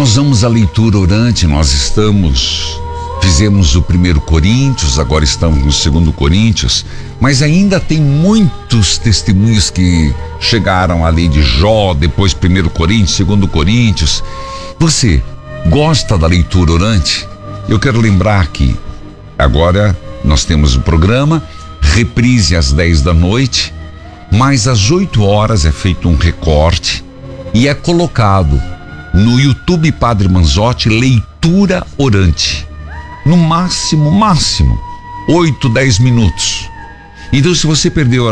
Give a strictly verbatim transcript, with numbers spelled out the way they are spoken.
Nós vamos à leitura orante, nós estamos, fizemos o primeiro Coríntios, agora estamos no segundo Coríntios, mas ainda tem muitos testemunhos que chegaram à lei de Jó, depois primeiro Coríntios, segundo Coríntios. Você gosta da leitura orante? Eu quero lembrar que agora nós temos o programa, reprise às dez da noite, mas às oito horas é feito um recorte e é colocado no YouTube Padre Manzotti leitura orante. No máximo, máximo, oito, dez minutos. Então, se você perdeu a